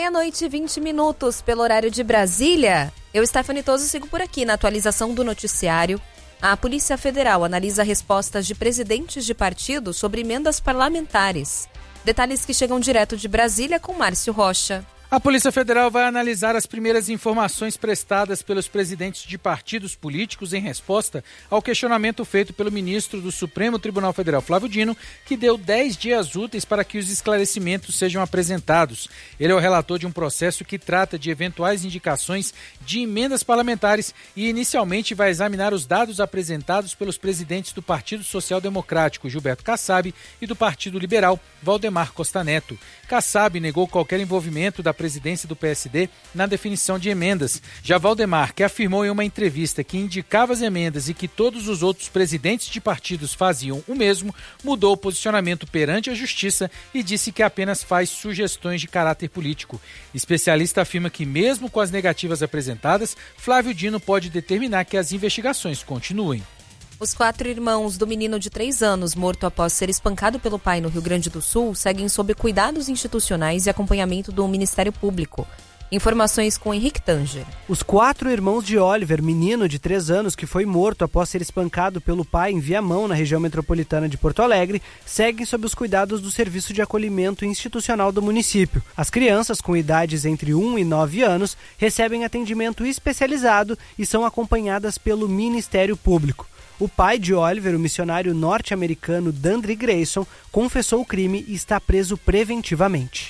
12h20 pelo horário de Brasília. Eu, Stephanie Toso, sigo por aqui na atualização do noticiário. A Polícia Federal analisa respostas de presidentes de partidos sobre emendas parlamentares. Detalhes que chegam direto de Brasília com Márcio Rocha. A Polícia Federal vai analisar as primeiras informações prestadas pelos presidentes de partidos políticos em resposta ao questionamento feito pelo ministro do Supremo Tribunal Federal, Flávio Dino, que deu 10 dias úteis para que os esclarecimentos sejam apresentados. Ele é o relator de um processo que trata de eventuais indicações de emendas parlamentares e inicialmente vai examinar os dados apresentados pelos presidentes do Partido Social Democrático, Gilberto Kassab, e do Partido Liberal, Valdemar Costa Neto. Kassab negou qualquer envolvimento da presidência do PSD na definição de emendas. Já Valdemar, que afirmou em uma entrevista que indicava as emendas e que todos os outros presidentes de partidos faziam o mesmo, mudou o posicionamento perante a Justiça e disse que apenas faz sugestões de caráter político. Especialista afirma que, mesmo com as negativas apresentadas, Flávio Dino pode determinar que as investigações continuem. Os 4 irmãos do menino de 3 anos, morto após ser espancado pelo pai no Rio Grande do Sul, seguem sob cuidados institucionais e acompanhamento do Ministério Público. Informações com Henrique Tanger. Os 4 irmãos de Oliver, menino de 3 anos que foi morto após ser espancado pelo pai em Viamão, na região metropolitana de Porto Alegre, seguem sob os cuidados do Serviço de Acolhimento Institucional do município. As crianças com idades entre 1 e 9 anos recebem atendimento especializado e são acompanhadas pelo Ministério Público. O pai de Oliver, o missionário norte-americano Dandre Grayson, confessou o crime e está preso preventivamente.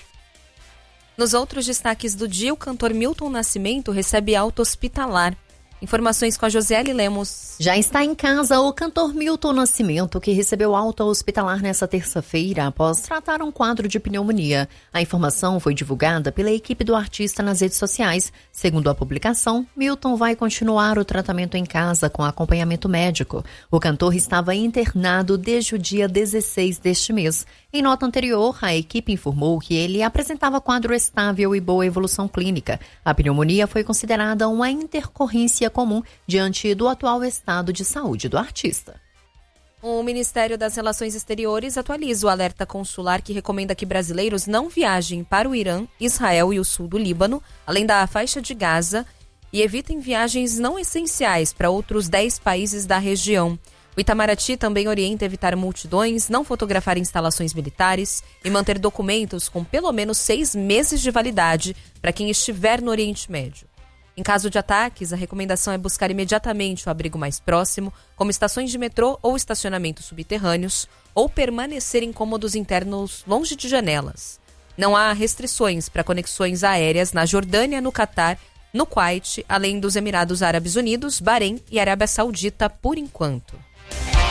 Nos outros destaques do dia, o cantor Milton Nascimento recebe alta hospitalar. Informações com a Josiele Lemos. Já está em casa o cantor Milton Nascimento, que recebeu alta hospitalar nesta terça-feira após tratar um quadro de pneumonia. A informação foi divulgada pela equipe do artista nas redes sociais. Segundo a publicação, Milton vai continuar o tratamento em casa com acompanhamento médico. O cantor estava internado desde o dia 16 deste mês. Em nota anterior, a equipe informou que ele apresentava quadro estável e boa evolução clínica. A pneumonia foi considerada uma intercorrência comum diante do atual estado de saúde do artista. O Ministério das Relações Exteriores atualiza o alerta consular que recomenda que brasileiros não viajem para o Irã, Israel e o sul do Líbano, além da faixa de Gaza, e evitem viagens não essenciais para outros 10 países da região. O Itamaraty também orienta evitar multidões, não fotografar instalações militares e manter documentos com pelo menos 6 meses de validade para quem estiver no Oriente Médio. Em caso de ataques, a recomendação é buscar imediatamente o abrigo mais próximo, como estações de metrô ou estacionamentos subterrâneos, ou permanecer em cômodos internos longe de janelas. Não há restrições para conexões aéreas na Jordânia, no Catar, no Kuwait, além dos Emirados Árabes Unidos, Bahrein e Arábia Saudita por enquanto.